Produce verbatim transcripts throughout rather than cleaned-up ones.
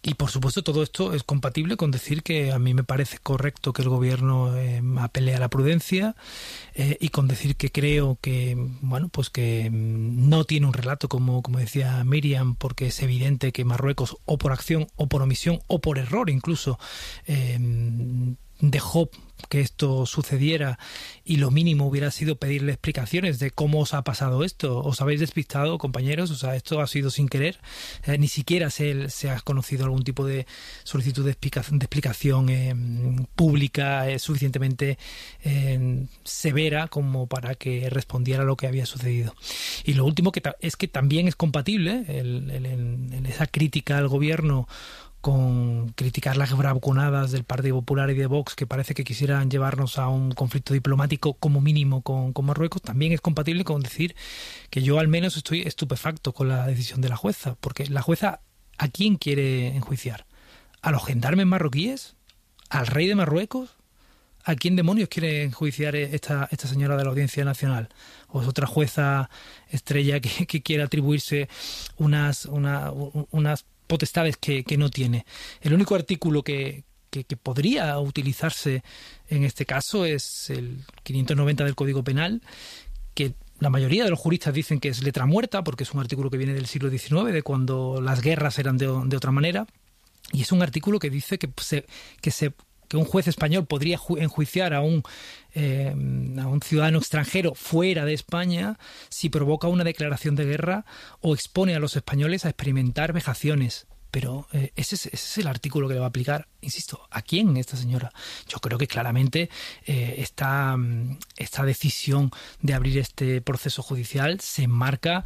Y por supuesto todo esto es compatible con decir que a mí me parece correcto que el gobierno eh, apele a la prudencia eh, y con decir que creo que bueno pues que no tiene un relato como, como decía Miriam, porque es evidente que Marruecos o por acción o por omisión o por error incluso eh, dejó que esto sucediera y lo mínimo hubiera sido pedirle explicaciones de cómo os ha pasado esto. ¿Os habéis despistado, compañeros? O sea, esto ha sido sin querer. Eh, ni siquiera se, se ha conocido algún tipo de solicitud de explicación, de explicación eh, pública eh, suficientemente eh, severa como para que respondiera a lo que había sucedido. Y lo último que ta- es que también es compatible el, el, el, el, esa crítica al gobierno con criticar las bravuconadas del Partido Popular y de Vox, que parece que quisieran llevarnos a un conflicto diplomático como mínimo con, con Marruecos, también es compatible con decir que yo al menos estoy estupefacto con la decisión de la jueza, porque la jueza, ¿a quién quiere enjuiciar? ¿A los gendarmes marroquíes? ¿Al rey de Marruecos? ¿A quién demonios quiere enjuiciar esta, esta señora de la Audiencia Nacional? ¿O es otra jueza estrella que, que quiere atribuirse unas, una, unas potestades que, que no tiene? El único artículo que, que, que podría utilizarse en este caso es el quinientos noventa del Código Penal, que la mayoría de los juristas dicen que es letra muerta, porque es un artículo que viene del siglo diecinueve, de cuando las guerras eran de, de otra manera, y es un artículo que dice que se... Que se que un juez español podría enjuiciar a un, eh, a un ciudadano extranjero fuera de España si provoca una declaración de guerra o expone a los españoles a experimentar vejaciones. Pero eh, ese, es, ese es el artículo que le va a aplicar, insisto, ¿a quién esta señora? Yo creo que claramente eh, esta, esta decisión de abrir este proceso judicial se enmarca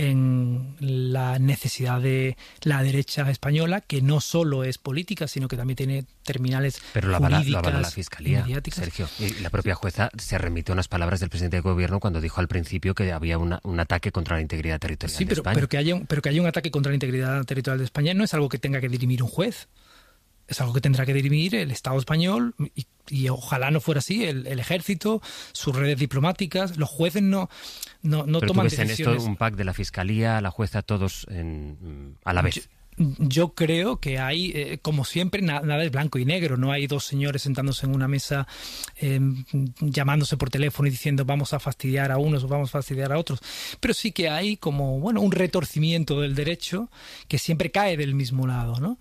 en la necesidad de la derecha española, que no solo es política, sino que también tiene terminales Pero lo jurídicas, avala, lo avala la Fiscalía, mediáticas. Sergio. Y la propia jueza se remitió a unas palabras del presidente del gobierno cuando dijo al principio que había una, un ataque contra la integridad territorial sí, de pero, España. pero que haya un, pero que haya un ataque contra la integridad territorial de España no es algo que tenga que dirimir un juez. Es algo que tendrá que dirimir el Estado español y, y ojalá no fuera así, el, el ejército, sus redes diplomáticas. Los jueces no, no, no pero toman tú ves decisiones. En esto un pack de la Fiscalía, la jueza, todos en, a la vez. Yo, Yo creo que hay, eh, como siempre, na- nada es blanco y negro. No hay dos señores sentándose en una mesa eh, llamándose por teléfono y diciendo vamos a fastidiar a unos o vamos a fastidiar a otros. Pero sí que hay como bueno un retorcimiento del derecho que siempre cae del mismo lado, ¿no?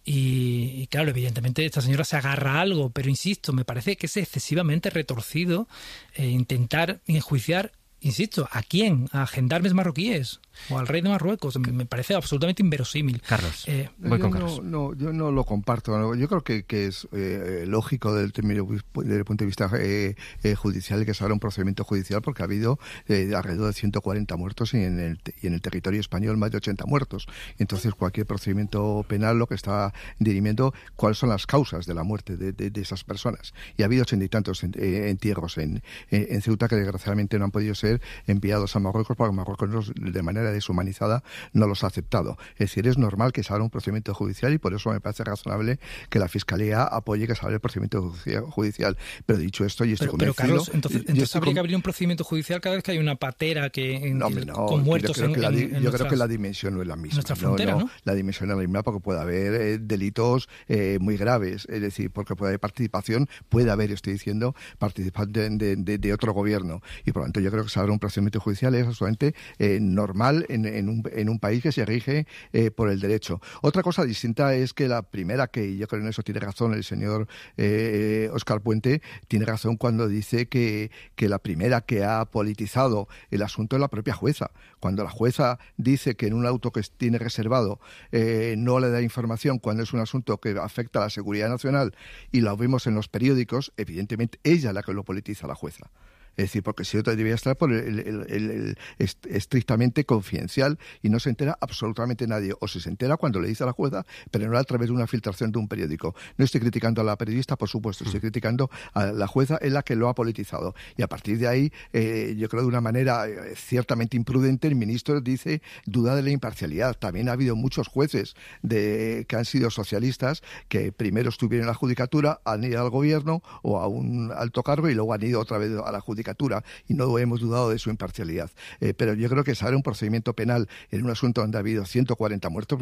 Y, y claro, evidentemente esta señora se agarra a algo, pero insisto, me parece que es excesivamente retorcido eh, intentar enjuiciar. Insisto, ¿a quién? ¿A gendarmes marroquíes? ¿O al rey de Marruecos? Me parece absolutamente inverosímil. Carlos, eh, voy yo con no, Carlos. No, yo no lo comparto. ¿no? Yo creo que, que es eh, lógico desde el, término, desde el punto de vista eh, eh, judicial que se haga un procedimiento judicial, porque ha habido eh, alrededor de ciento cuarenta muertos y en, el, y en el territorio español más de ochenta muertos. Entonces cualquier procedimiento penal lo que está dirimiendo cuáles son las causas de la muerte de, de, de esas personas. Y ha habido ochenta y tantos en, eh, entierros en, en, en Ceuta que desgraciadamente no han podido ser enviados a Marruecos porque Marruecos no, de manera deshumanizada no los ha aceptado. Es decir, es normal que se haga un procedimiento judicial y por eso me parece razonable que la Fiscalía apoye que se abra el procedimiento judicial. Pero dicho esto, yo estoy pero, pero convencido... Carlos, entonces, entonces habría con... que abrir un procedimiento judicial cada vez que hay una patera que en, no, no, con muertos yo creo, en, que, la, en, yo en creo nuestras, que la dimensión no es la misma. Nuestra frontera, no, no, ¿no? La dimensión es la misma porque puede haber eh, delitos eh, muy graves, es decir, porque puede haber participación, puede haber, estoy diciendo, participación de, de, de, de otro gobierno. Y por lo tanto yo creo que se abre un procedimiento judicial es absolutamente eh, normal en, en, un, en un país que se rige eh, por el derecho. Otra cosa distinta es que la primera, que yo creo en eso tiene razón el señor eh, Óscar Puente, tiene razón cuando dice que, que la primera que ha politizado el asunto es la propia jueza. Cuando la jueza dice que en un auto que tiene reservado eh, no le da información cuando es un asunto que afecta a la seguridad nacional y lo vemos en los periódicos, evidentemente ella es la que lo politiza, la jueza. Es decir, porque si otro debería estar por el, el, el, el estrictamente confidencial y no se entera absolutamente nadie. O si se entera cuando le dice a la jueza, pero no a través de una filtración de un periódico. No estoy criticando a la periodista, por supuesto, estoy criticando a la jueza, es la que lo ha politizado. Y a partir de ahí, eh, yo creo de una manera eh, ciertamente imprudente, el ministro dice duda de la imparcialidad. También ha habido muchos jueces de, que han sido socialistas que primero estuvieron en la judicatura, han ido al gobierno o a un alto cargo y luego han ido otra vez a la judicatura. Y no hemos dudado de su imparcialidad. Eh, pero yo creo que se abre un procedimiento penal en un asunto donde ha habido ciento cuarenta muertos.